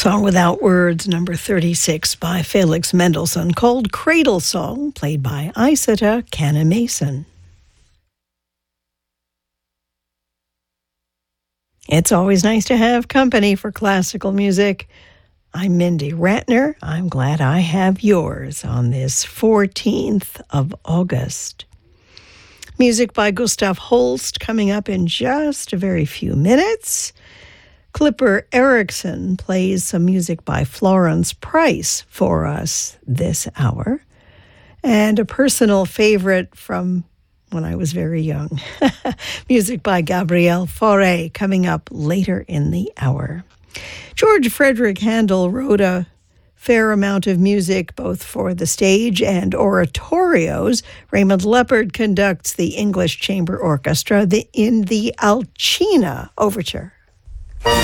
Song Without Words, number 36 by Felix Mendelssohn, called Cradle Song, played by Isata Canna-Mason. It's always nice to have company for classical music. I'm Mindy Ratner. I'm glad I have yours on this 14th of August. Music by Gustav Holst coming up in just a very few minutes. Clipper Erickson plays some music by Florence Price for us this hour. And a personal favorite from when I was very young. Music by Gabriel Fauré coming up later in the hour. George Frederick Handel wrote a fair amount of music both for the stage and oratorios. Raymond Leppard conducts the English Chamber Orchestra in the Alcina Overture.